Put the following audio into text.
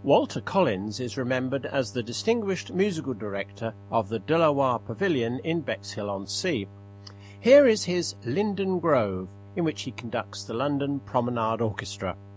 Walter Collins is remembered as the distinguished musical director of the De La Warr Pavilion in Bexhill-on-Sea. Here is his Linden Grove, in which he conducts the London Promenade Orchestra.